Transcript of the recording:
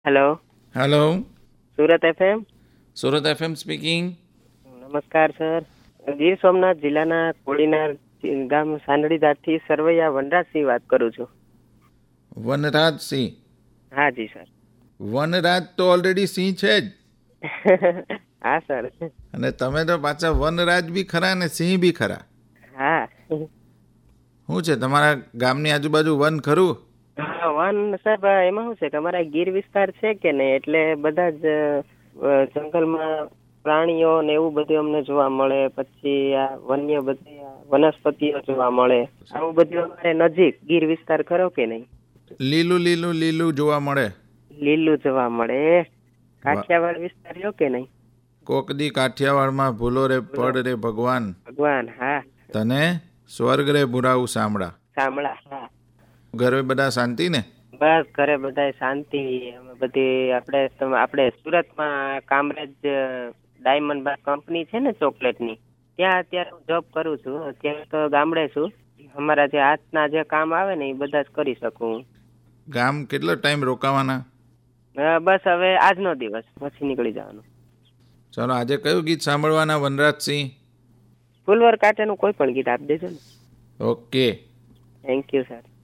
Hello, hello, Surat FM. Surat FM speaking. નમસ્કાર sir. Gir Somnath જિલ્લાના કોડીનાર ગામ સાંદડીદારથી સરવૈયા વનરાજસિંહ વાત કરું છું. વનરાજ સિંહ. હા જી સર. વનરાજ તો ઓલરેડી સિંહ છે જ, હા સર. અને તમે તો પાછા વનરાજ બી ખરા ને સિંહ બી ખરા. હા. શું છે તમારા ગામની આજુબાજુ વન ખરું? હા, વન સાહેબ એમાં શું છે કે અમારા ગીર વિસ્તાર છે કે નહીં, એટલે બધા જ જંગલમાં પ્રાણીઓ ને એવું બધું અમને જોવા મળે. પછી આ વન્ય બધી આ વનસ્પતિઓ જોવા મળે. આવું બધું અમારે નજીક ગીર વિસ્તાર ખરો કે નહીં. લીલું લીલું લીલું જોવા મળે. લીલું જોવા મળે. વાહ. કાઠિયાવાડ વિસ્તાર રહ્યો કે નહીં. કોકદી કાઠિયાવાડમાં ભૂલો રે પડ રે ભગવાન, ભગવાન હા. તને સ્વર્ગ રે બુરાવું સાંભળા. શામળા હા. ઘરે બધા શાંતિ ને? બસ ઘરે બધાય શાંતિ. અમે બધી આપણે સુરતમાં કામરેજ ડાયમંડ બાર કંપની છે ને ચોકલેટની, ત્યાં અત્યારે હું જોબ કરું છું. અત્યારે તો ગામડે છું. અમારા જે હાથના જે કામ આવે ને એ બધા જ કરી શકું હું. ગામ કેટલો ટાઈમ રોકાવાના? બસ હવે આજનો દિવસ, પછી નીકળી જવાનું. ચાલો, આજે કયું ગીત સાંભળવાના વનરાજસિંહ? ફુલવર કાંટેનું કોઈ પણ ગીત આપી દેજો ને. ઓકે. Thank you sir.